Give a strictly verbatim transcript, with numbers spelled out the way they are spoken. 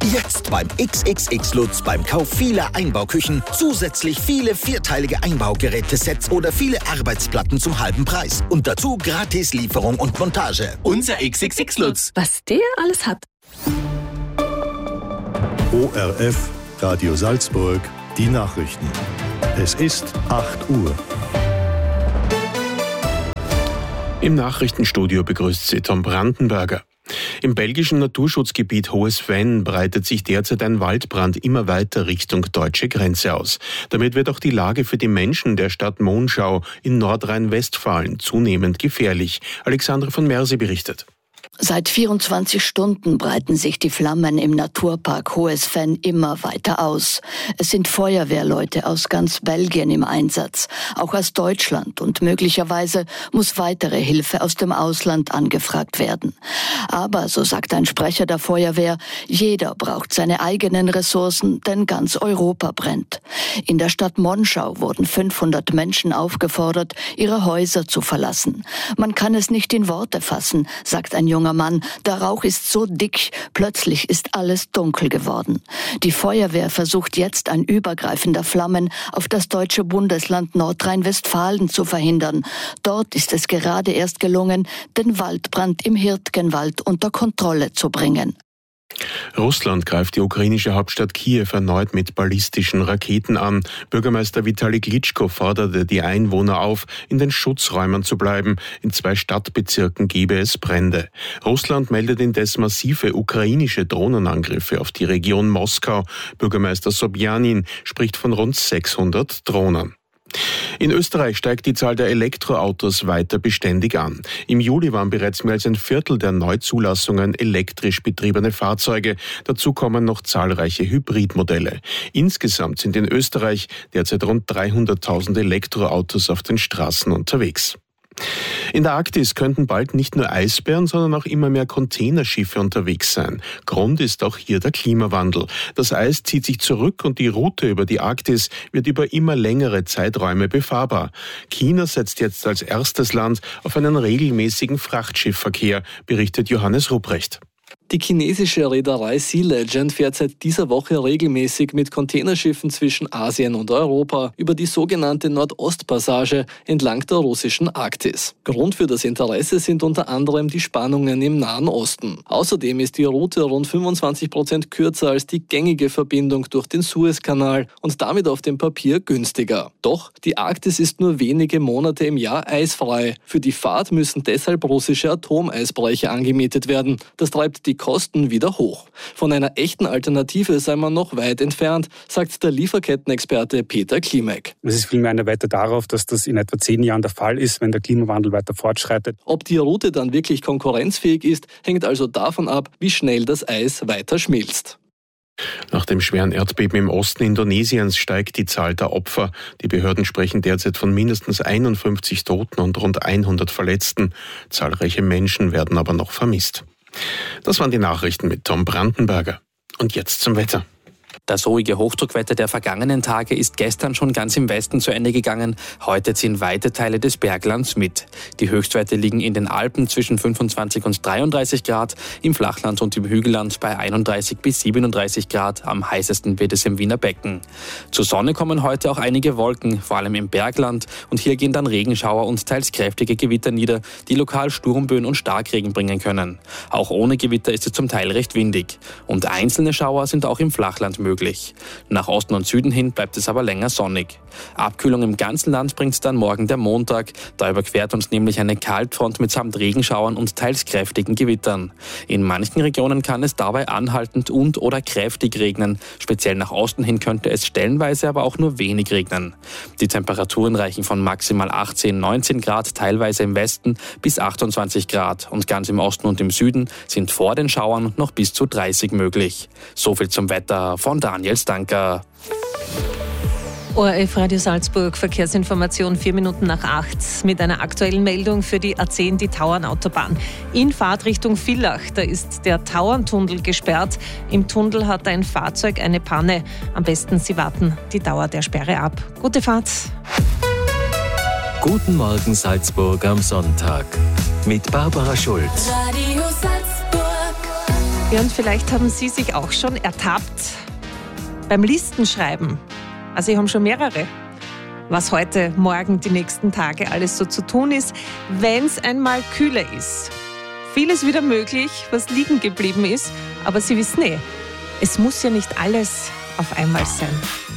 Jetzt beim X X X Lutz beim Kauf vieler Einbauküchen zusätzlich viele vierteilige Einbaugerätesets oder viele Arbeitsplatten zum halben Preis. Und dazu gratis Lieferung und Montage. Unser X X X Lutz. Was der alles hat. O R F, Radio Salzburg, die Nachrichten. Es ist acht Uhr. Im Nachrichtenstudio begrüßt Sie Tom Brandenberger. Im belgischen Naturschutzgebiet Hohes Venn breitet sich derzeit ein Waldbrand immer weiter Richtung deutsche Grenze aus. Damit wird auch die Lage für die Menschen der Stadt Monschau in Nordrhein-Westfalen zunehmend gefährlich. Alexandra von Merse berichtet. Seit vierundzwanzig Stunden breiten sich die Flammen im Naturpark Hohes Venn immer weiter aus. Es sind Feuerwehrleute aus ganz Belgien im Einsatz, auch aus Deutschland, und möglicherweise muss weitere Hilfe aus dem Ausland angefragt werden. Aber, so sagt ein Sprecher der Feuerwehr, jeder braucht seine eigenen Ressourcen, denn ganz Europa brennt. In der Stadt Monschau wurden fünfhundert Menschen aufgefordert, ihre Häuser zu verlassen. Man kann es nicht in Worte fassen, sagt ein junger Mann, der Rauch ist so dick, plötzlich ist alles dunkel geworden. Die Feuerwehr versucht jetzt, ein Übergreifen der Flammen auf das deutsche Bundesland Nordrhein-Westfalen zu verhindern. Dort ist es gerade erst gelungen, den Waldbrand im Hirtgenwald unter Kontrolle zu bringen. Russland greift die ukrainische Hauptstadt Kiew erneut mit ballistischen Raketen an. Bürgermeister Vitali Klitschko forderte die Einwohner auf, in den Schutzräumen zu bleiben. In zwei Stadtbezirken gebe es Brände. Russland meldet indes massive ukrainische Drohnenangriffe auf die Region Moskau. Bürgermeister Sobjanin spricht von rund sechshundert Drohnen. In Österreich steigt die Zahl der Elektroautos weiter beständig an. Im Juli waren bereits mehr als ein Viertel der Neuzulassungen elektrisch betriebene Fahrzeuge. Dazu kommen noch zahlreiche Hybridmodelle. Insgesamt sind in Österreich derzeit rund dreihunderttausend Elektroautos auf den Straßen unterwegs. In der Arktis könnten bald nicht nur Eisbären, sondern auch immer mehr Containerschiffe unterwegs sein. Grund ist auch hier der Klimawandel. Das Eis zieht sich zurück und die Route über die Arktis wird über immer längere Zeiträume befahrbar. China setzt jetzt als erstes Land auf einen regelmäßigen Frachtschiffverkehr, berichtet Johannes Rupprecht. Die chinesische Reederei Sea Legend fährt seit dieser Woche regelmäßig mit Containerschiffen zwischen Asien und Europa über die sogenannte Nordostpassage entlang der russischen Arktis. Grund für das Interesse sind unter anderem die Spannungen im Nahen Osten. Außerdem ist die Route rund fünfundzwanzig Prozent kürzer als die gängige Verbindung durch den Suezkanal und damit auf dem Papier günstiger. Doch die Arktis ist nur wenige Monate im Jahr eisfrei. Für die Fahrt müssen deshalb russische Atomeisbrecher angemietet werden. Das treibt die Kosten wieder hoch. Von einer echten Alternative sei man noch weit entfernt, sagt der Lieferkettenexperte Peter Klimek. Es ist vielmehr eine Weite darauf, dass das in etwa zehn Jahren der Fall ist, wenn der Klimawandel weiter fortschreitet. Ob die Route dann wirklich konkurrenzfähig ist, hängt also davon ab, wie schnell das Eis weiter schmilzt. Nach dem schweren Erdbeben im Osten Indonesiens steigt die Zahl der Opfer. Die Behörden sprechen derzeit von mindestens einundfünfzig Toten und rund hundert Verletzten. Zahlreiche Menschen werden aber noch vermisst. Das waren die Nachrichten mit Tom Brandenberger. Und jetzt zum Wetter. Das ruhige Hochdruckwetter der vergangenen Tage ist gestern schon ganz im Westen zu Ende gegangen. Heute ziehen weite Teile des Berglands mit. Die Höchstwerte liegen in den Alpen zwischen fünfundzwanzig und dreiunddreißig Grad, im Flachland und im Hügelland bei einunddreißig bis siebenunddreißig Grad. Am heißesten wird es im Wiener Becken. Zur Sonne kommen heute auch einige Wolken, vor allem im Bergland. Und hier gehen dann Regenschauer und teils kräftige Gewitter nieder, die lokal Sturmböen und Starkregen bringen können. Auch ohne Gewitter ist es zum Teil recht windig. Und einzelne Schauer sind auch im Flachland möglich. Nach Osten und Süden hin bleibt es aber länger sonnig. Abkühlung im ganzen Land bringt dann morgen der Montag. Da überquert uns nämlich eine Kaltfront mitsamt Regenschauern und teils kräftigen Gewittern. In manchen Regionen kann es dabei anhaltend und oder kräftig regnen. Speziell nach Osten hin könnte es stellenweise aber auch nur wenig regnen. Die Temperaturen reichen von maximal achtzehn, neunzehn Grad, teilweise im Westen, bis achtundzwanzig Grad. Und ganz im Osten und im Süden sind vor den Schauern noch bis zu dreißig möglich. So viel zum Wetter von Daniel Stanker. O R F Radio Salzburg, Verkehrsinformation vier Minuten nach acht mit einer aktuellen Meldung für die A zehn, die Tauernautobahn. In Fahrtrichtung Villach, da ist der Tauerntunnel gesperrt. Im Tunnel hat ein Fahrzeug eine Panne. Am besten Sie warten die Dauer der Sperre ab. Gute Fahrt. Guten Morgen Salzburg am Sonntag mit Barbara Schulz. Radio Salzburg. Ja, und vielleicht haben Sie sich auch schon ertappt beim Listenschreiben. Also, ich habe schon mehrere, was heute, morgen, die nächsten Tage alles so zu tun ist, wenn es einmal kühler ist. Vieles wieder möglich, was liegen geblieben ist, aber Sie wissen eh, es muss ja nicht alles auf einmal sein.